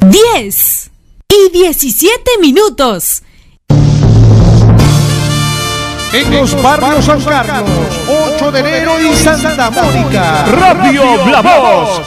10:17. En los barrios San Carlos, 8 de enero y Santa Mónica. Radio La Voz.